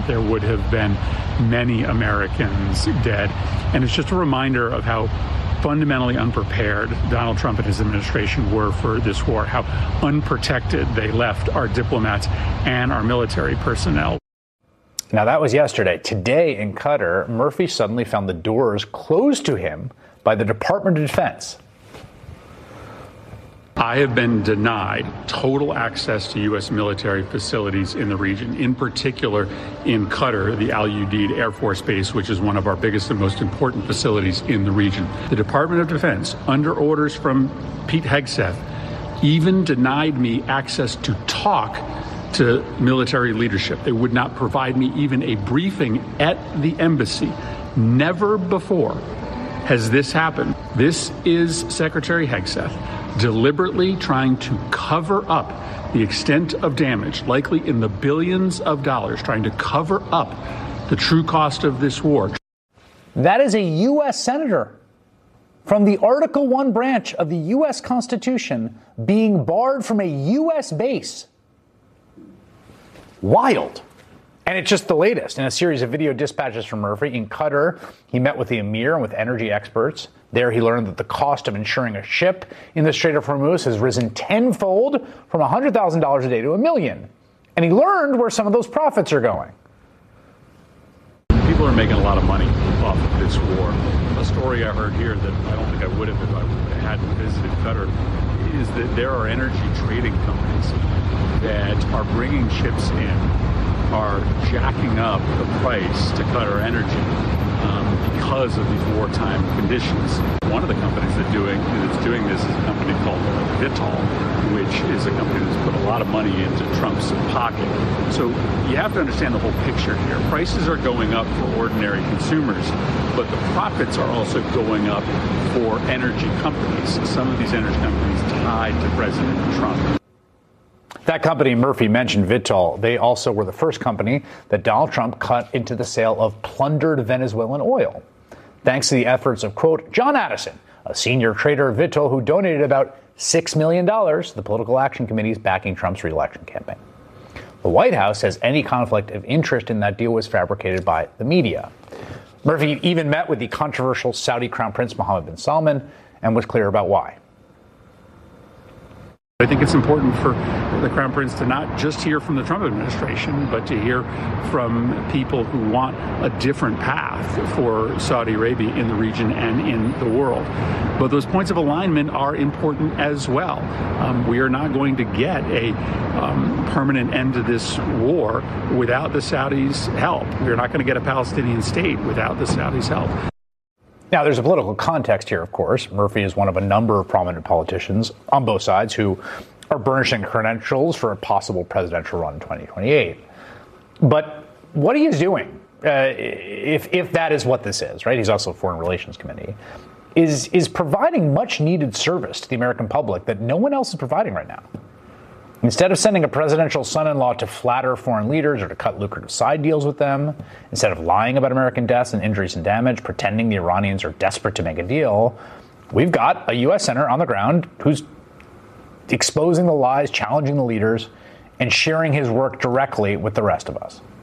there would have been many Americans dead. And it's just a reminder of how fundamentally unprepared Donald Trump and his administration were for this war, how unprotected they left our diplomats and our military personnel. Now, that was yesterday. Today in Qatar, Murphy suddenly found the doors closed to him by the Department of Defense. I have been denied total access to U.S. military facilities in the region, in particular in Qatar, the Al Udeid Air Force Base, which is one of our biggest and most important facilities in the region. The Department of Defense, under orders from Pete Hegseth, even denied me access to talk to military leadership. They would not provide me even a briefing at the embassy. Never before has this happened. This is Secretary Hegseth deliberately trying to cover up the extent of damage, likely in the billions of dollars, trying to cover up the true cost of this war. That is a U.S. senator from the Article 1 branch of the U.S. Constitution being barred from a U.S. base. Wild. And it's just the latest in a series of video dispatches from Murphy. In Qatar, he met with the emir and with energy experts. There he learned that the cost of insuring a ship in the Strait of Hormuz has risen tenfold from $100,000 a day to $1 million. And he learned where some of those profits are going. People are making a lot of money off of this war. A story I heard here that I don't think I would have if I hadn't visited Qatar is that there are energy trading companies that are bringing ships in, are jacking up the price to Qatar Energy because of these wartime conditions. One of the companies that's doing this is a company called Vitol, which is a company that's put a lot of money into Trump's pocket. So you have to understand the whole picture here. Prices are going up for ordinary consumers, but the profits are also going up for energy companies. Some of these energy companies tied to President Trump. That company Murphy mentioned, Vitol, they also were the first company that Donald Trump cut into the sale of plundered Venezuelan oil, thanks to the efforts of, quote, John Addison, a senior trader of Vitol who donated about $6 million to the Political Action Committee's backing Trump's reelection campaign. The White House says any conflict of interest in that deal was fabricated by the media. Murphy even met with the controversial Saudi Crown Prince Mohammed bin Salman and was clear about why. I think it's important for the Crown Prince to not just hear from the Trump administration, but to hear from people who want a different path for Saudi Arabia in the region and in the world. But those points of alignment are important as well. We are not going to get a permanent end to this war without the Saudis' help. We're not going to get a Palestinian state without the Saudis' help. Now, there's a political context here, of course. Murphy is one of a number of prominent politicians on both sides who are burnishing credentials for a possible presidential run in 2028. But what he is doing, if that is what this is, right? He's also Foreign Relations Committee, is providing much needed service to the American public that no one else is providing right now. Instead of sending a presidential son-in-law to flatter foreign leaders or to cut lucrative side deals with them, instead of lying about American deaths and injuries and damage, pretending the Iranians are desperate to make a deal, we've got a U.S. senator on the ground who's exposing the lies, challenging the leaders, and sharing his work directly with the rest of us.